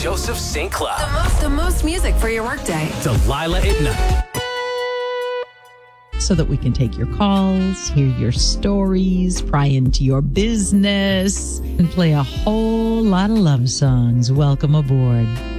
Joseph St. Cloud. The most music for your workday. Delilah at night. So that we can take your calls, hear your stories, pry into your business, and play a whole lot of love songs. Welcome aboard.